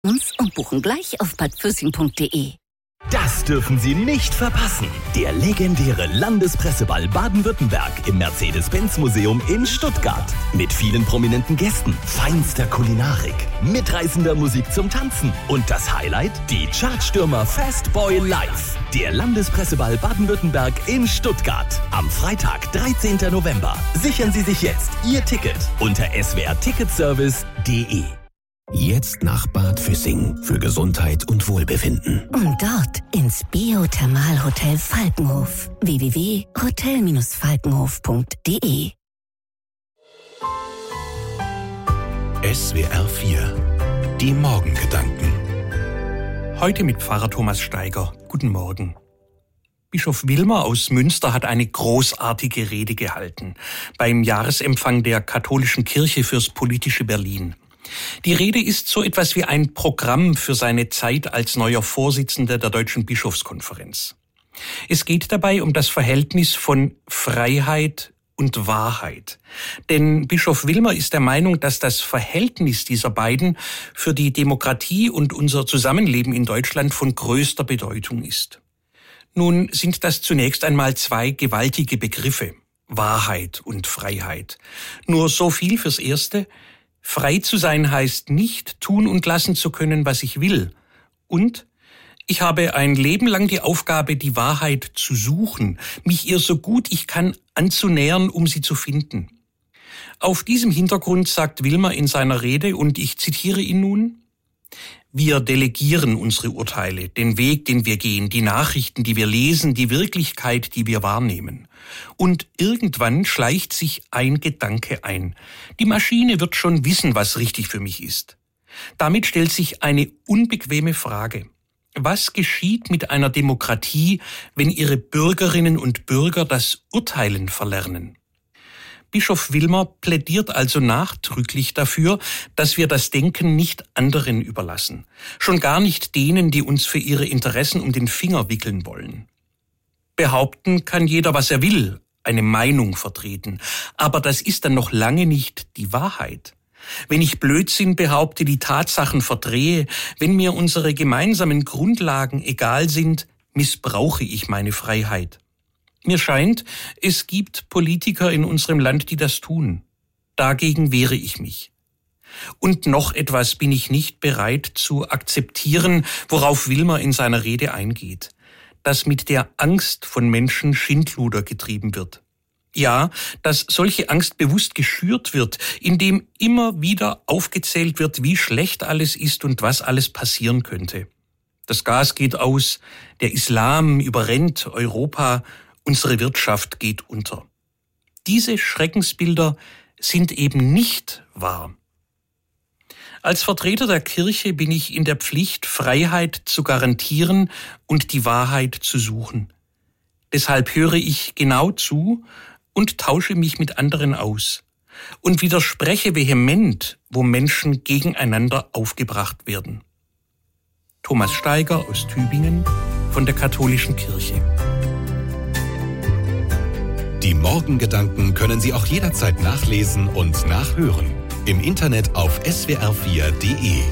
uns und buchen gleich auf badfüssing.de. Das dürfen Sie nicht verpassen. Der legendäre Landespresseball Baden-Württemberg im Mercedes-Benz-Museum in Stuttgart. Mit vielen prominenten Gästen, feinster Kulinarik, mitreißender Musik zum Tanzen und das Highlight, die Chartstürmer Fastboy Live. Der Landespresseball Baden-Württemberg in Stuttgart. Am Freitag, 13. November. Sichern Sie sich jetzt Ihr Ticket unter swrticketservice.de. Jetzt nach Bad Füssing für Gesundheit und Wohlbefinden. Und dort ins Biothermalhotel Falkenhof. www.hotel-falkenhof.de. SWR 4. Die Morgengedanken. Heute mit Pfarrer Thomas Steiger. Guten Morgen. Bischof Wilmer aus Münster hat eine großartige Rede gehalten beim Jahresempfang der Katholischen Kirche fürs politische Berlin. Die Rede ist so etwas wie ein Programm für seine Zeit als neuer Vorsitzender der Deutschen Bischofskonferenz. Es geht dabei um das Verhältnis von Freiheit und Wahrheit. Denn Bischof Wilmer ist der Meinung, dass das Verhältnis dieser beiden für die Demokratie und unser Zusammenleben in Deutschland von größter Bedeutung ist. Nun sind das zunächst einmal zwei gewaltige Begriffe, Wahrheit und Freiheit. Nur so viel fürs Erste: Frei zu sein heißt nicht, tun und lassen zu können, was ich will. Und ich habe ein Leben lang die Aufgabe, die Wahrheit zu suchen, mich ihr so gut ich kann anzunähern, um sie zu finden. Auf diesem Hintergrund sagt Wilmer in seiner Rede, und ich zitiere ihn nun: Wir delegieren unsere Urteile, den Weg, den wir gehen, die Nachrichten, die wir lesen, die Wirklichkeit, die wir wahrnehmen. Und irgendwann schleicht sich ein Gedanke ein. Die Maschine wird schon wissen, was richtig für mich ist. Damit stellt sich eine unbequeme Frage. Was geschieht mit einer Demokratie, wenn ihre Bürgerinnen und Bürger das Urteilen verlernen? Bischof Wilmer plädiert also nachdrücklich dafür, dass wir das Denken nicht anderen überlassen. Schon gar nicht denen, die uns für ihre Interessen um den Finger wickeln wollen. Behaupten kann jeder, was er will, eine Meinung vertreten. Aber das ist dann noch lange nicht die Wahrheit. Wenn ich Blödsinn behaupte, die Tatsachen verdrehe, wenn mir unsere gemeinsamen Grundlagen egal sind, missbrauche ich meine Freiheit. Mir scheint, es gibt Politiker in unserem Land, die das tun. Dagegen wehre ich mich. Und noch etwas bin ich nicht bereit zu akzeptieren, worauf Wilmer in seiner Rede eingeht: dass mit der Angst von Menschen Schindluder getrieben wird. Ja, dass solche Angst bewusst geschürt wird, indem immer wieder aufgezählt wird, wie schlecht alles ist und was alles passieren könnte. Das Gas geht aus, der Islam überrennt Europa, unsere Wirtschaft geht unter. Diese Schreckensbilder sind eben nicht wahr. Als Vertreter der Kirche bin ich in der Pflicht, Freiheit zu garantieren und die Wahrheit zu suchen. Deshalb höre ich genau zu und tausche mich mit anderen aus und widerspreche vehement, wo Menschen gegeneinander aufgebracht werden. Thomas Steiger aus Tübingen von der Katholischen Kirche. Die Morgengedanken können Sie auch jederzeit nachlesen und nachhören. Im Internet auf swr4.de.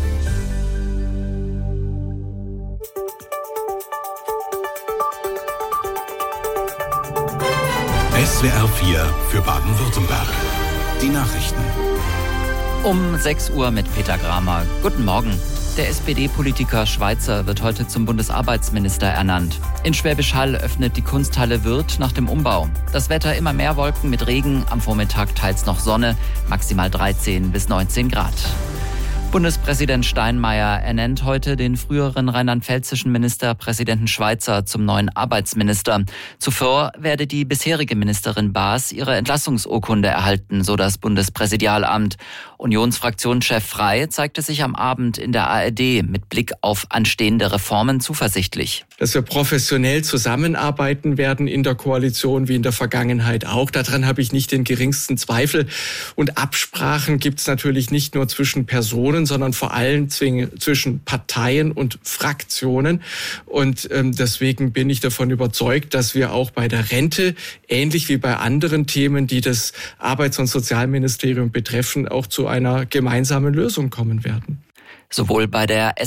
SWR 4 für Baden-Württemberg. Die Nachrichten. Um 6 Uhr mit Peter Gramer. Guten Morgen. Der SPD-Politiker Schweitzer wird heute zum Bundesarbeitsminister ernannt. In Schwäbisch Hall öffnet die Kunsthalle Würth nach dem Umbau. Das Wetter: immer mehr Wolken mit Regen, am Vormittag teils noch Sonne, maximal 13 bis 19 Grad. Bundespräsident Steinmeier ernennt heute den früheren rheinland-pfälzischen Ministerpräsidenten Schweitzer zum neuen Arbeitsminister. Zuvor werde die bisherige Ministerin Baas ihre Entlassungsurkunde erhalten, so das Bundespräsidialamt. Unionsfraktionschef Frey zeigte sich am Abend in der ARD mit Blick auf anstehende Reformen zuversichtlich. Dass wir professionell zusammenarbeiten werden in der Koalition wie in der Vergangenheit auch. Daran habe ich nicht den geringsten Zweifel. Und Absprachen gibt es natürlich nicht nur zwischen Personen, sondern vor allem zwischen Parteien und Fraktionen. Und deswegen bin ich davon überzeugt, dass wir auch bei der Rente, ähnlich wie bei anderen Themen, die das Arbeits- und Sozialministerium betreffen, auch zu einer gemeinsamen Lösung kommen werden. Sowohl bei der